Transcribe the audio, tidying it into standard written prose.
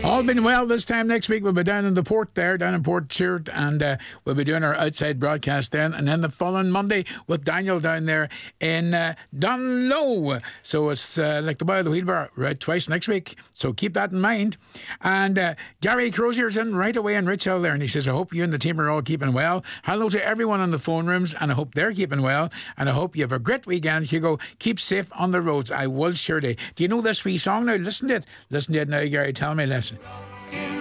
All been well this time next week. We'll be down in the port there, down in Port Stewart, and we'll be doing our outside broadcast then. And then the following Monday with Daniel down there in Dunlow. So it's like the boy of the wheelbarrow, right, twice next week. So keep that in mind. And Gary Crozier's in right away in Rich Hill there, and he says, I hope you and the team are all keeping well. Hello to everyone in the phone rooms, and I hope they're keeping well. And I hope you have a great weekend. Hugo, keep safe on the roads. I will surely. Do you know this wee song now? Listen to it. Listen to it now, Gary. Tell me, listen.